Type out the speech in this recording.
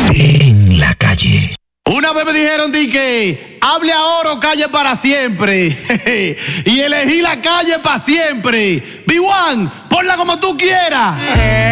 En la calle. Una vez me dijeron que hable ahora o calle para siempre. Y elegí la calle para siempre. B1, ponla como tú quieras.